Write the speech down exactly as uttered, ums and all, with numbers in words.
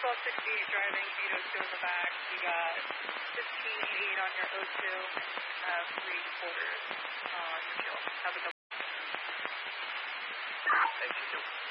twelve sixty-eight driving, eight oh two in the back. You got fifteen eight on your O two, and you have three quarters on your fuel. Have a good one. Thank you.